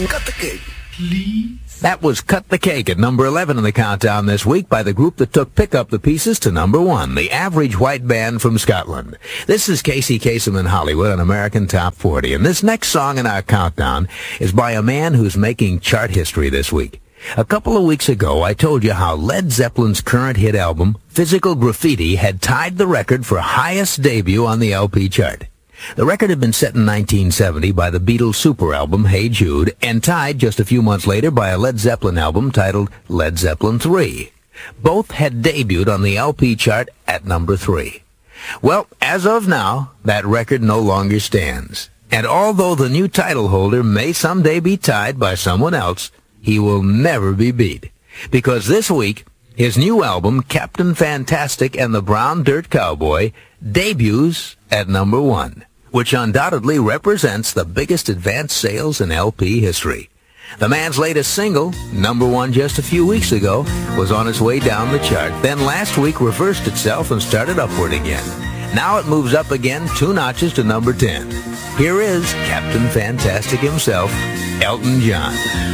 Cut the cake. Please. That was Cut the Cake at number 11 in the countdown this week by the group that took Pick Up the Pieces to number 1, the Average White Band from Scotland. This is Casey Kasem in Hollywood on American Top 40, and this next song in our countdown is by a man who's making chart history this week. A couple of weeks ago, I told you how Led Zeppelin's current hit album, Physical Graffiti, had tied the record for highest debut on the LP chart. The record had been set in 1970 by the Beatles' super album, Hey Jude, and tied just a few months later by a Led Zeppelin album titled Led Zeppelin 3. Both had debuted on the LP chart at number 3. Well, as of now, that record no longer stands. And although the new title holder may someday be tied by someone else, he will never be beat. Because this week, his new album, Captain Fantastic and the Brown Dirt Cowboy, debuts at number 1. Which undoubtedly represents the biggest advance sales in LP history. The man's latest single, number 1 just a few weeks ago, was on its way down the chart, then last week reversed itself and started upward again. Now it moves up again 2 notches to number 10. Here is Captain Fantastic himself, Elton John.